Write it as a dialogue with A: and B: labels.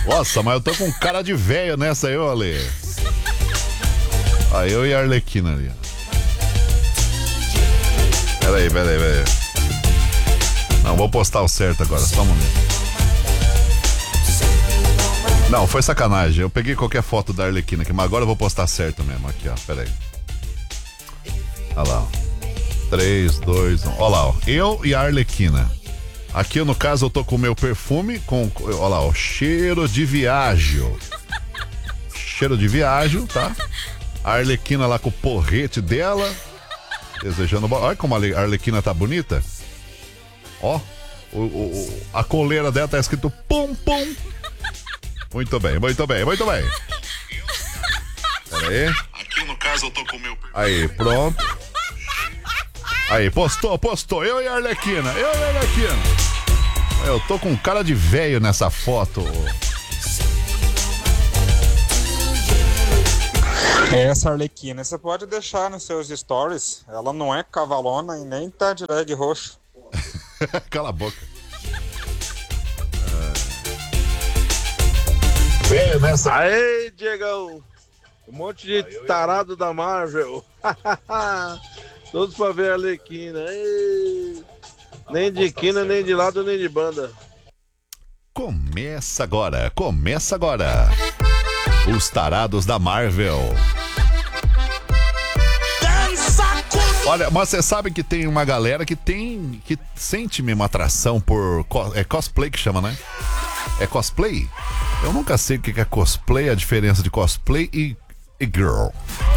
A: Nossa, mas eu tô com cara de velho nessa aí, ô Ale. Aí eu e a Arlequina ali. Peraí. Não, vou postar o certo agora, só um momento. Não, foi sacanagem. Eu peguei qualquer foto da Arlequina aqui, mas agora eu vou postar certo mesmo. Aqui, ó, peraí. Olha lá, ó. 3, 2, 1. Olha lá, ó. Eu e a Arlequina. Aqui, no caso, eu tô com o meu perfume, olha lá, ó, cheiro de viagem. Cheiro de viagem, tá? A Arlequina lá com o porrete dela, desejando... Olha como a Arlequina tá bonita. Ó, a coleira dela tá escrito pum, pum. Muito bem. Pera aí. Aqui, no caso, eu tô com o meu perfume. Aí, pronto. Aí, postou. Eu e a Arlequina. Eu tô com cara de velho nessa foto.
B: Essa Arlequina você pode deixar nos seus stories. Ela não é cavalona e nem tá de leg roxo.
A: Cala a boca. Velho nessa.
C: Aê, Diegão. Um monte de tarado da Marvel. Todos pra ver a Arlequina. Aê. Nem de quina, nem de lado, nem de banda.
A: Começa agora. Os tarados da Marvel. Olha, mas você sabe que tem uma galera que sente mesmo atração por... É cosplay que chama, né? É cosplay? Eu nunca sei o que é cosplay, a diferença de cosplay e girl.